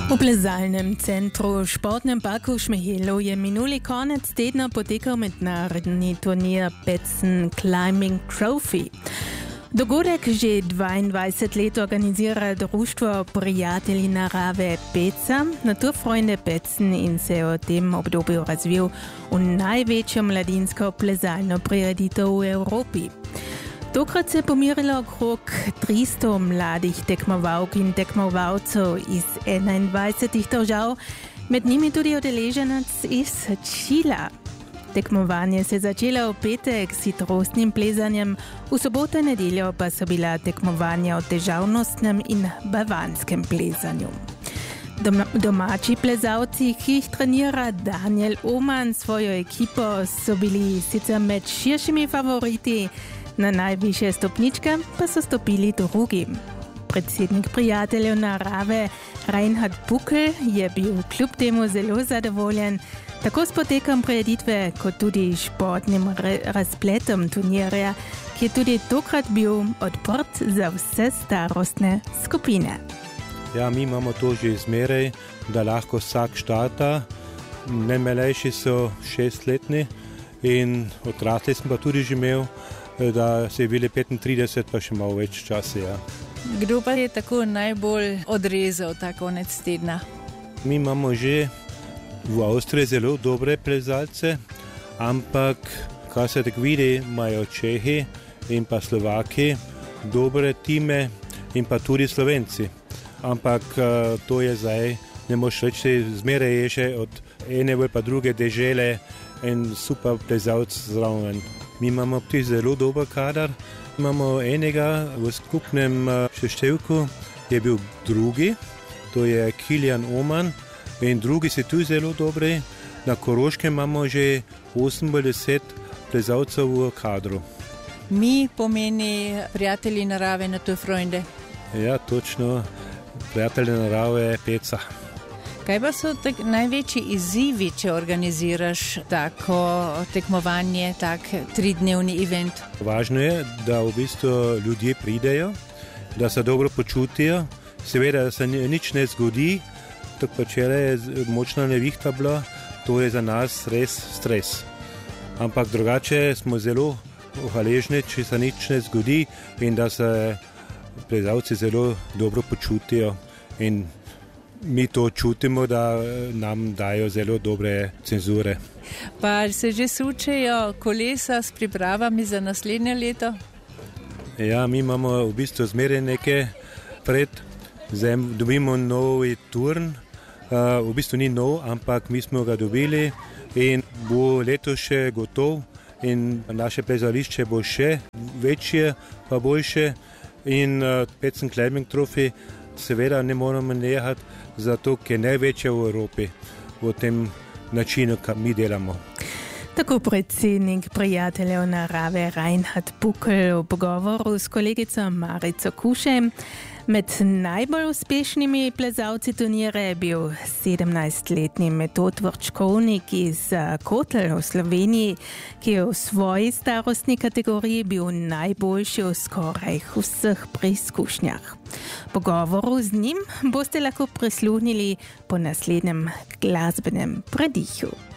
V plezalnem centru Športnem parku v Šmihelju je minuli konec tedna potekal mednarodni turnir Petzen Climbing Trophy. Dogodek že 22 let organizira Društvo prijatelji narave Peca, Naturfreunde Petzen, in se je v tem obdobju razvil v največjo mladinsko plezalno prireditev v Evropi. Tokrat se je pomirilo okrog 300 mladih tekmovalk in tekmovalcev iz 21 držav, med njimi tudi udeleženec iz Čila. Tekmovanje se je začelo v petek s hitrostnim plezanjem, v soboto in nedeljo pa so bila tekmovanja o težavnostnem in bavanskem plezanju. Domači plezalci, ki jih trenira Daniel Oman s svojo ekipo, so bili sicer med širšimi favoriti, na najvišje stopničke pa so stopili drugi. Predsednik prijateljev narave Reinhard Buckel je bil kljub temu zelo zadovoljen, tako s potekom prireditve kot tudi športnim razpletom turnirja, ki je tudi tokrat bil odprt za vse starostne skupine. Ja, mi imamo to že zmeraj, da lahko vsak štarta. Najmlajši so 6-letni in odrasli smo pa tudi že imel, da se je bili 35, pa še malo več časa. Ja. Kdo pa je tako najbolj odrezal ta konec tedna? Mi imamo že v Avstriji zelo dobre plezalce, ampak kar se tako vidi, imajo Čehi in pa Slovaki dobre time in pa tudi Slovenci. Ampak to je zdaj, ne moš reči, zmeraj je še od ene ali pa druge dežele en super plezalc zraven. Mi imamo tudi zelo dober kadar. Imamo enega v skupnem seštevku, je bil drugi, to je Kilian Oman, in drugi so tudi zelo dobri. Na Koroškem imamo že 80 plezalcev v kadru. Mi pomeni prijatelji narave, Naturfreunde. Ja, točno, prijatelji narave Peca. Kaj pa so največji izzivi, če organiziraš tako tekmovanje, tak 3-dnevni event? Važno je, da v bistvu ljudje pridejo, da se dobro počutijo. Seveda, da se nič ne zgodi, tako pa včeraj je močna nevihta bila, to je za nas res stres. Ampak drugače smo zelo hvaležni, če se nič ne zgodi in da se plezalci zelo dobro počutijo. In mi to čutimo, da nam dajo zelo dobre cenzure. Pa se že sučejo kolesa s pripravami za naslednje leto? Ja, mi imamo v bistvu zmeraj nekaj pred. Zdaj dobimo novi turn. V bistvu ni nov, ampak mi smo ga dobili in bo letos še gotov in naše plezališče bo še večje pa boljše in Petzen Climbing Trophy seveda ne moramo nehati, zato ker je največja v Evropi v tem načinu, kar mi delamo. Tako predsednik prijateljev narave Reinhard Buckel v pogovoru s kolegico Marico Kušem. Med najbolj uspešnimi plezalci turnira je bil 17-letni Metod Vrčkovnik iz Kotelj v Sloveniji, ki je v svoji starostni kategoriji bil najboljši v skoraj vseh preizkušnjah. Pogovoru z njim boste lahko prisluhnili po naslednjem glasbenem predihu.